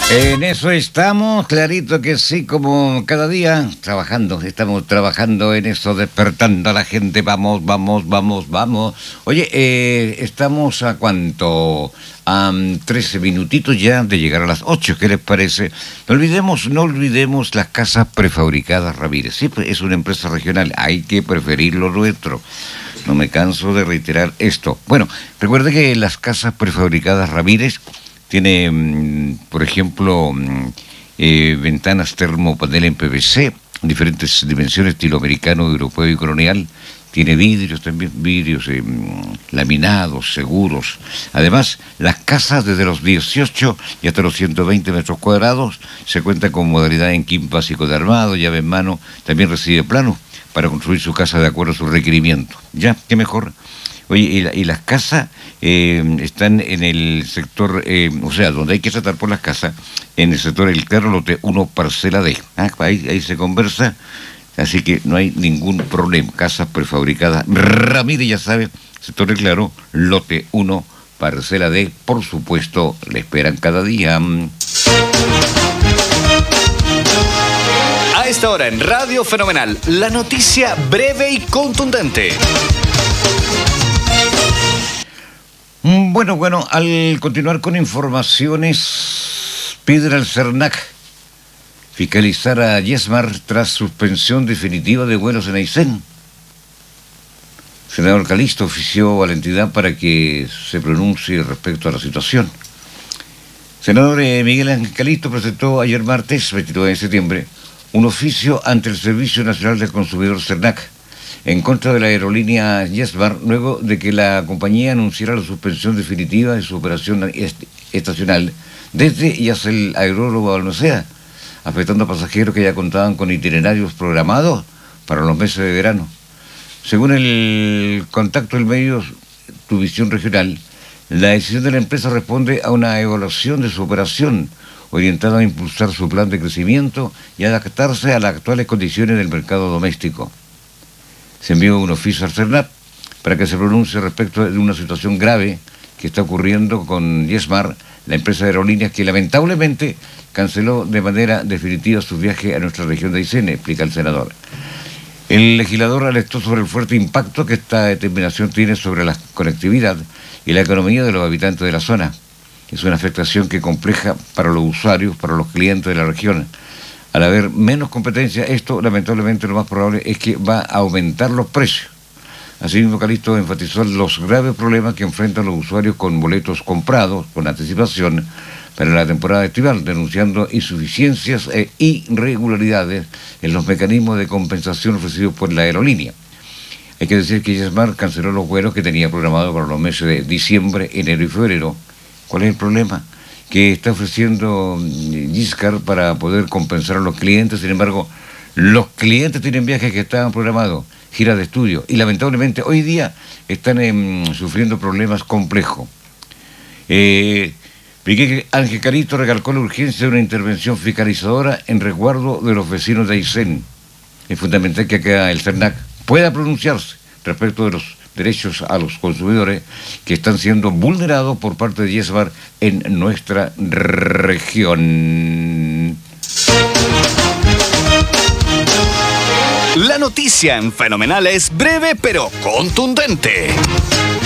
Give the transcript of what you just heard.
En eso estamos, clarito que sí, como cada día, estamos trabajando en eso, despertando a la gente, vamos, vamos, vamos, vamos. Oye, estamos a cuánto, a 13 minutitos ya de llegar a las 8, ¿qué les parece? No olvidemos las casas prefabricadas Ramírez, sí, pues, es una empresa regional, hay que preferir lo nuestro. No me canso de reiterar esto. Bueno, recuerde que las casas prefabricadas Ramírez tiene, por ejemplo, ventanas termopanel en PVC, diferentes dimensiones, estilo americano, europeo y colonial. Tiene vidrios también, vidrios laminados, seguros. Además, las casas desde los 18 y hasta los 120 metros cuadrados se cuentan con modalidad en kit básico de armado, llave en mano, también recibe plano para construir su casa de acuerdo a su requerimiento. Ya, qué mejor. Oye, y las casas están en el sector, o sea, donde hay que tratar por las casas, en el sector El Claro, lote 1, parcela D. Ahí se conversa, así que no hay ningún problema. Casas prefabricadas. Ramírez, ya sabe, sector El Claro, lote 1, parcela D. Por supuesto, le esperan cada día. A esta hora en Radio Fenomenal, la noticia breve y contundente. Bueno, al continuar con informaciones, pide al CERNAC fiscalizar a Yesmar tras suspensión definitiva de vuelos en Aysén. Senador Calisto ofició a la entidad para que se pronuncie respecto a la situación. Senador Miguel Ángel Calisto presentó ayer martes, 29 de septiembre, un oficio ante el Servicio Nacional del Consumidor CERNAC en contra de la aerolínea Yesmar, luego de que la compañía anunciara la suspensión definitiva de su operación estacional desde y hacia el aeródromo de Balmaceda, afectando a pasajeros que ya contaban con itinerarios programados para los meses de verano. Según el contacto del medio Tu Visión Regional, la decisión de la empresa responde a una evaluación de su operación, orientada a impulsar su plan de crecimiento y adaptarse a las actuales condiciones del mercado doméstico. Se envió un oficio al CERNAC para que se pronuncie respecto de una situación grave que está ocurriendo con Yesmar, la empresa de aerolíneas que lamentablemente canceló de manera definitiva su viaje a nuestra región de Aysén, explica el senador. El legislador alertó sobre el fuerte impacto que esta determinación tiene sobre la conectividad y la economía de los habitantes de la zona. Es una afectación que compleja para los usuarios, para los clientes de la región. Al haber menos competencia, esto lamentablemente lo más probable es que va a aumentar los precios. Asimismo, Calisto enfatizó los graves problemas que enfrentan los usuarios con boletos comprados con anticipación para la temporada estival, denunciando insuficiencias e irregularidades en los mecanismos de compensación ofrecidos por la aerolínea. Hay que decir que Yesmar canceló los vuelos que tenía programados para los meses de diciembre, enero y febrero. ¿Cuál es el problema? Que está ofreciendo Giscard para poder compensar a los clientes. Sin embargo, los clientes tienen viajes que estaban programados, giras de estudio, y lamentablemente hoy día están sufriendo problemas complejos. Miguel Ángel Calisto recalcó la urgencia de una intervención fiscalizadora en resguardo de los vecinos de Aysén. Es fundamental que acá el CERNAC pueda pronunciarse respecto de los derechos a los consumidores que están siendo vulnerados por parte de Yesmar en nuestra región. La noticia en Fenomenal es breve pero contundente.